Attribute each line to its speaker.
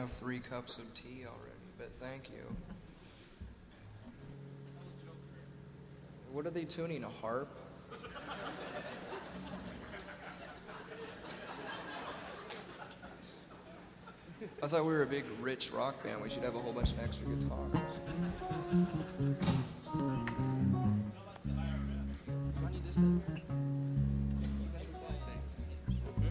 Speaker 1: have 3 cups of tea already, but thank you. What are they tuning, a harp? I thought we were a big, rich rock band. We should have a whole bunch of extra guitars. Do I need this in there?